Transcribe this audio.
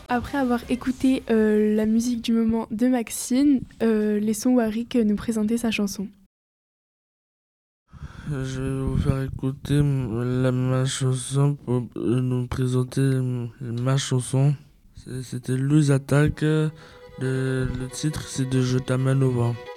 Après avoir écouté la musique du moment de Maxine, laissons Warwick nous présenter sa chanson. Je vais vous faire écouter ma chanson pour nous présenter ma chanson. C'était Lose Attack. Le titre, c'est de Je t'amène au vent.